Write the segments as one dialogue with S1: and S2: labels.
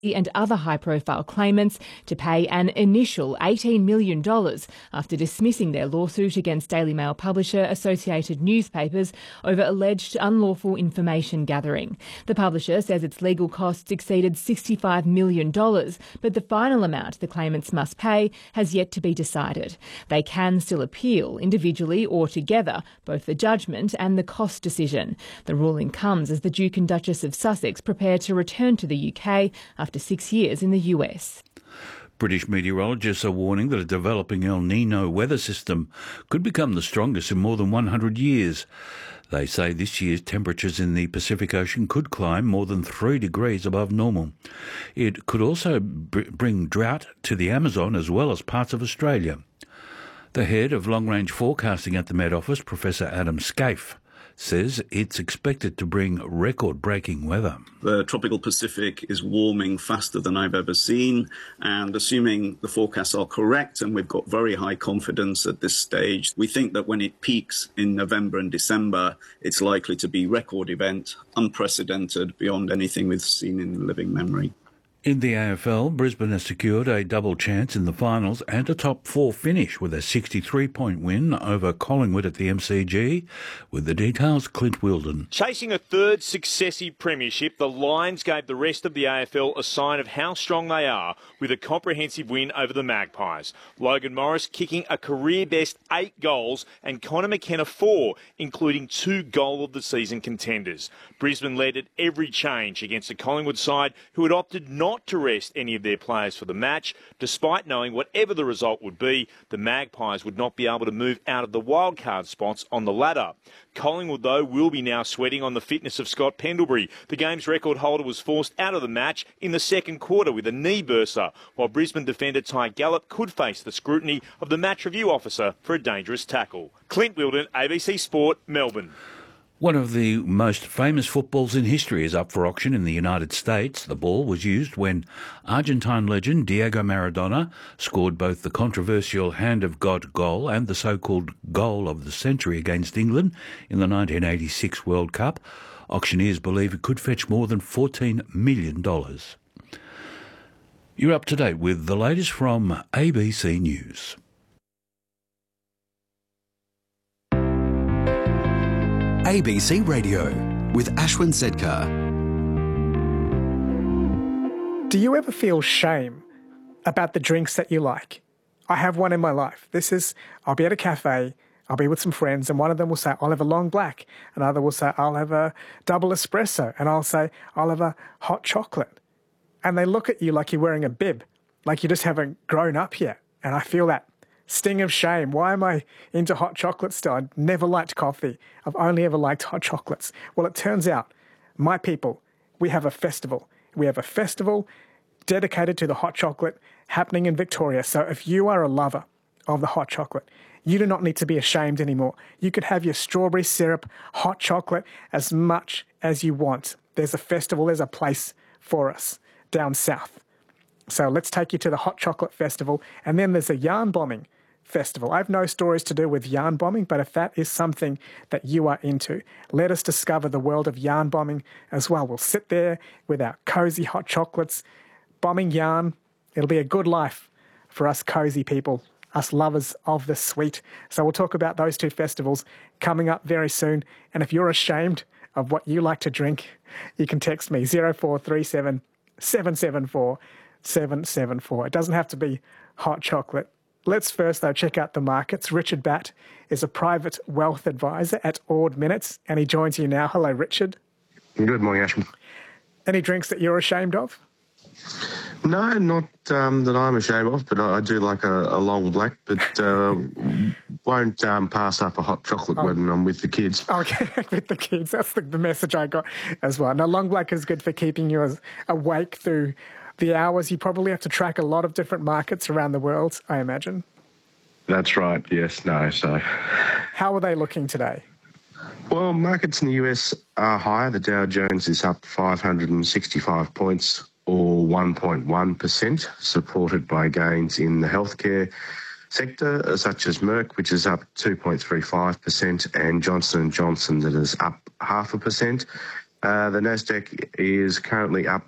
S1: and other high-profile claimants to pay an initial $18 million after dismissing their lawsuit against Daily Mail publisher Associated Newspapers over alleged unlawful information gathering. The publisher says its legal costs exceeded $65 million, but the final amount the claimants must pay has yet to be decided. They can still appeal individually or together, both the judgment and the cost decision. The ruling comes as the Duke and Duchess of Sussex prepare to return to the UK after 6 years in the US.
S2: British meteorologists are warning that a developing El Nino weather system could become the strongest in more than 100 years. They say this year's temperatures in the Pacific Ocean could climb more than 3 degrees above normal. It could also bring drought to the Amazon as well as parts of Australia. The head of long-range forecasting at the Met Office, Professor Adam Scaife, says it's expected to bring record-breaking weather.
S3: The tropical Pacific is warming faster than I've ever seen, and assuming the forecasts are correct, and we've got very high confidence at this stage, we think that when it peaks in November and December, it's likely to be record event, unprecedented beyond anything we've seen in living memory.
S2: In the AFL, Brisbane has secured a double chance in the finals and a top four finish with a 63-point win over Collingwood at the MCG. With the details, Clint Wilden.
S4: Chasing a third successive premiership, the Lions gave the rest of the AFL a sign of how strong they are with a comprehensive win over the Magpies. Logan Morris kicking a career-best 8 goals and Connor McKenna 4, including 2 goal-of-the-season contenders. Brisbane led at every change against the Collingwood side, who had opted not to rest any of their players for the match, despite knowing whatever the result would be, the Magpies would not be able to move out of the wildcard spots on the ladder. Collingwood, though, will be now sweating on the fitness of Scott Pendlebury. The game's record holder was forced out of the match in the second quarter with a knee burster, while Brisbane defender Ty Gallop could face the scrutiny of the match review officer for a dangerous tackle. Clint Wilden, ABC Sport, Melbourne.
S2: One of the most famous footballs in history is up for auction in the United States. The ball was used when Argentine legend Diego Maradona scored both the controversial Hand of God goal and the so-called goal of the century against England in the 1986 World Cup. Auctioneers believe it could fetch more than $14 million. You're up to date with the latest from ABC News.
S5: ABC Radio with Ashwin Sedkar.
S6: Do you ever feel shame about the drinks that you like? I have one in my life. I'll be at a cafe, I'll be with some friends, and one of them will say, I'll have a long black. Another will say, I'll have a double espresso. And I'll say, I'll have a hot chocolate. And they look at you like you're wearing a bib, like you just haven't grown up yet. And I feel that sting of shame. Why am I into hot chocolate still? I never liked coffee. I've only ever liked hot chocolates. Well, it turns out, my people, we have a festival. We have a festival dedicated to the hot chocolate happening in Victoria. So if you are a lover of the hot chocolate, you do not need to be ashamed anymore. You could have your strawberry syrup hot chocolate as much as you want. There's a festival, there's a place for us down south. So let's take you to the Hot Chocolate Festival. And then there's a yarn bombing festival. I have no stories to do with yarn bombing, but if that is something that you are into, let us discover the world of yarn bombing as well. We'll sit there with our cosy hot chocolates, bombing yarn. It'll be a good life for us cosy people, us lovers of the sweet. So we'll talk about those two festivals coming up very soon. And if you're ashamed of what you like to drink, you can text me 0437 774 774. It doesn't have to be hot chocolate. Let's first, though, check out the markets. Richard Batt is a private wealth advisor at Ord Minnett, and he joins you now. Hello, Richard.
S7: Good morning, Ashman.
S6: Any drinks that you're ashamed of?
S7: No, not that I'm ashamed of, but I do like a long black, but won't pass up a hot chocolate when I'm with the kids.
S6: Okay, with the kids. That's the message I got as well. Now, long black is good for keeping you awake through the hours. You probably have to track a lot of different markets around the world, I imagine.
S7: That's right, yes, no, so.
S6: How are they looking today?
S7: Well, markets in the US are higher. The Dow Jones is up 565 points or 1.1%, supported by gains in the healthcare sector, such as Merck, which is up 2.35%, and Johnson & Johnson, that is up 0.5%. The Nasdaq is currently up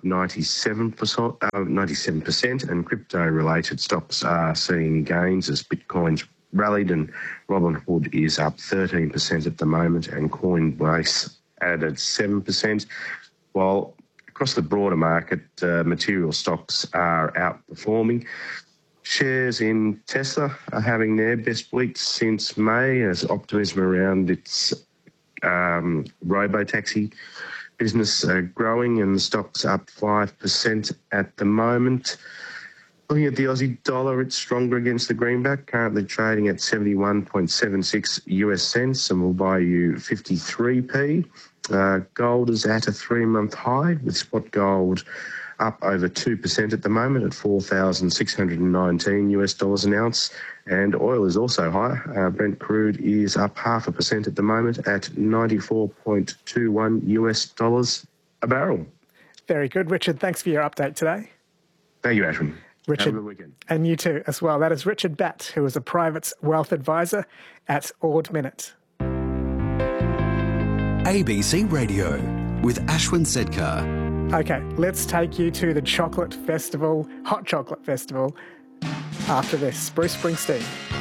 S7: 97%, and crypto-related stocks are seeing gains as Bitcoin's rallied, and Robinhood is up 13% at the moment, and Coinbase added 7%, while across the broader market, material stocks are outperforming. Shares in Tesla are having their best week since May as optimism around its robo-taxi business growing, and the stock's up 5% at the moment. Looking at the Aussie dollar, it's stronger against the greenback, currently trading at 71.76 US cents, and will buy you 53p. Gold is at a 3-month high, with spot gold up over 2% at the moment at $4,619 US dollars an ounce, and oil is also higher. Brent crude is up 0.5% at the moment at $94.21 US dollars a barrel.
S6: Very good, Richard. Thanks for your update today.
S7: Thank you, Ashwin.
S6: Richard,
S7: have a good weekend.
S6: And you too as well. That is Richard Batt, who is a private wealth advisor at Ord Minnett.
S5: ABC Radio with Ashwin Sedkar.
S6: Okay, let's take you to the chocolate festival, Hot Chocolate Festival, after this. Bruce Springsteen.